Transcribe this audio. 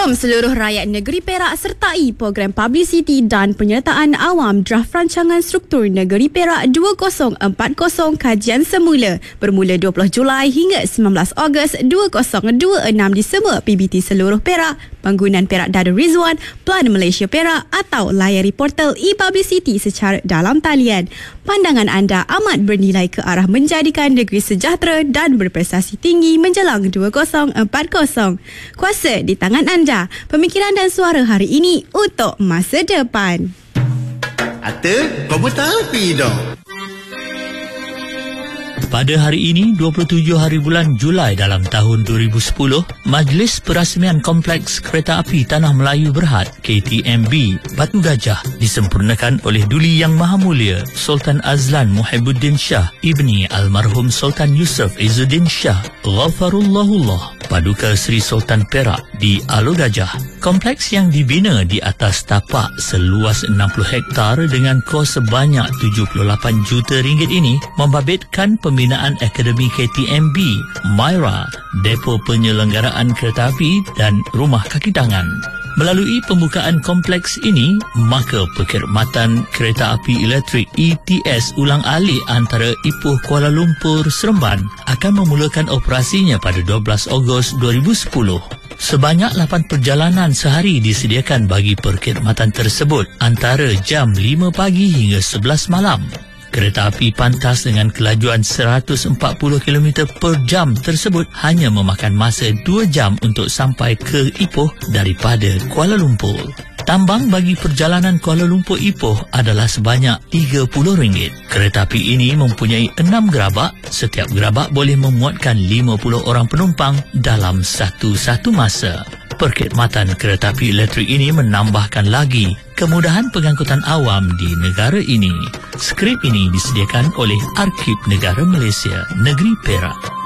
Jom seluruh rakyat negeri Perak sertai program publicity dan penyertaan awam draft rancangan struktur negeri Perak 2040 kajian semula bermula 20 Julai hingga 19 Ogos 2026 di semua PBT seluruh Perak, Panggunan Perak Darul Rizwan, Plan Malaysia Perak atau layari portal e-publicity secara dalam talian. Pandangan anda amat bernilai ke arah menjadikan negeri sejahtera dan berprestasi tinggi menjelang 2040. Kuasa di tangan anda. Pemikiran dan suara hari ini untuk masa depan. Ata, kau bertapi dah. Pada hari ini, 27 hari bulan Julai dalam tahun 2010, Majlis Perasmian Kompleks Kereta Api Tanah Melayu Berhad KTMB Batu Gajah disempurnakan oleh Duli Yang Maha Mulia Sultan Azlan Muhibbuddin Shah Ibni Almarhum Sultan Yusuf Izzuddin Shah Ghafarullahullah Paduka Seri Sultan Perak di Alor Gajah. Kompleks yang dibina di atas tapak seluas 60 hektar dengan kos sebanyak 78 juta ringgit ini membabitkan pembinaan Akademi KTMB, MYRA, Depo Penyelenggaraan Kereta Api dan Rumah Kaki Tangan. Melalui pembukaan kompleks ini, maka perkhidmatan kereta api elektrik ETS ulang-alik antara Ipoh Kuala Lumpur Seremban akan memulakan operasinya pada 12 Ogos 2010. Sebanyak 8 perjalanan sehari disediakan bagi perkhidmatan tersebut antara jam 5 pagi hingga 11 malam. Kereta api pantas dengan kelajuan 140 km per jam tersebut hanya memakan masa 2 jam untuk sampai ke Ipoh daripada Kuala Lumpur. Tambang bagi perjalanan Kuala Lumpur Ipoh adalah sebanyak RM30. Kereta api ini mempunyai 6 gerabak. Setiap gerabak boleh memuatkan 50 orang penumpang dalam satu masa. Perkhidmatan kereta api elektrik ini menambahkan lagi kemudahan pengangkutan awam di negara ini. Skrip ini disediakan oleh Arkib Negara Malaysia, Negeri Perak.